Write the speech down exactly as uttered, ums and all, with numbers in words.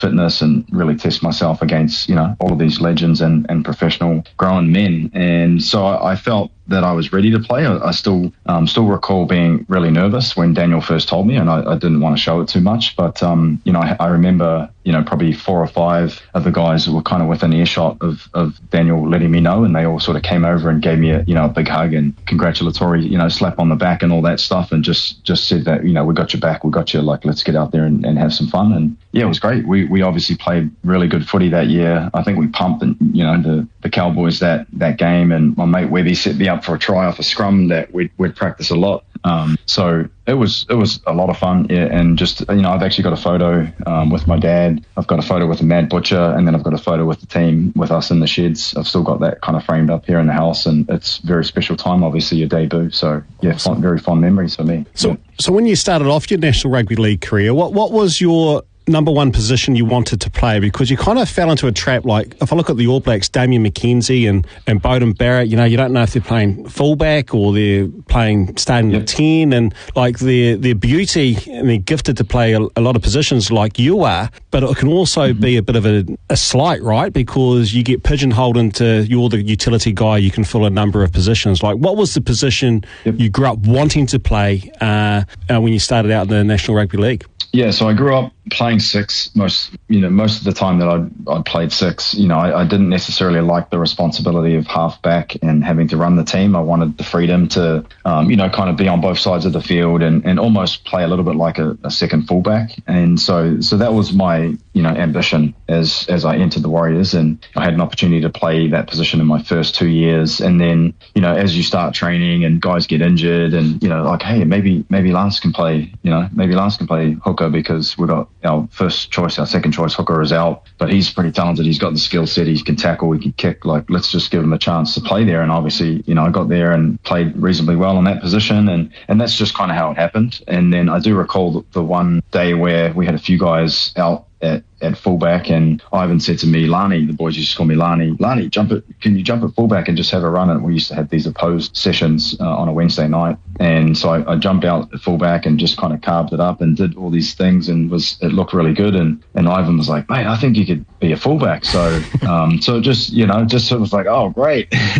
fitness and really test myself against, you know, all of these legends and, and professional grown men. And so I, I felt that I was ready to play. I, I still um, still recall being really nervous when Daniel first told me, and I, I didn't want to show it too much. But, um, you know, I, I remember, you know, probably four or five of the guys who were kind of within earshot of, of Daniel letting me know, and they all sort of came over and gave me a, you know, a big hug and congratulatory, you know, slap on the back and all that stuff, and just, just said that, you know, we got your back, we got you, like, let's get out there and, and have some fun. And yeah, it was great. We we obviously played really good footy that year. I think we pumped, and you know, the, the Cowboys that, that game, and my mate Webby set me up for a try off a scrum that we'd, we'd practice a lot. Um, so it was it was a lot of fun, yeah, and just, you know, I've actually got a photo um, with my dad. I've got a photo with the Mad Butcher, and then I've got a photo with the team with us in the sheds. I've still got that kind of framed up here in the house, and it's a very special time, obviously, your debut. So yeah, Awesome. fond, very fond memories for me. So yeah. so when you started off your National Rugby League career, what what was your number one position you wanted to play? Because you kind of fell into a trap. Like, if I look at the All Blacks, Damien McKenzie and, and Beauden Barrett, you know, you don't know if they're playing fullback or they're playing starting Yep. at ten, and like their their beauty, and they're gifted to play a, a lot of positions like you are, but it can also mm-hmm. be a bit of a, a slight, right? Because you get pigeonholed into, you're the utility guy, you can fill a number of positions. Like, what was the position Yep. you grew up wanting to play uh, uh, when you started out in the National Rugby League? Yeah, so I grew up playing six most, you know, most of the time that I I played six. You know, I, I didn't necessarily like the responsibility of halfback and having to run the team. I wanted the freedom to, um, you know, kind of be on both sides of the field and, and almost play a little bit like a, a second fullback. And so so that was my, you know, ambition as as I entered the Warriors, and I had an opportunity to play that position in my first two years. And then, you know, as you start training and guys get injured, and you know, like, hey, maybe maybe Lance can play, you know, maybe Lance can play hooker, because we've got our first choice, our second choice hooker is out, but he's pretty talented. He's got the skill set. He can tackle, he can kick. Like, let's just give him a chance to play there. And obviously, you know, I got there and played reasonably well in that position, and and that's just kind of how it happened. And then I do recall the, the one day where we had a few guys out at, at fullback, and Ivan said to me, Lani, the boys used to call me Lani, Lani, jump it, can you jump at fullback and just have a run? And we used to have these opposed sessions uh, on a Wednesday night. And so I, I jumped out at fullback and just kind of carved it up and did all these things, and was it looked really good. And, and Ivan was like, mate, I think you could be a fullback. So um, so just, you know, just sort of like, oh, great.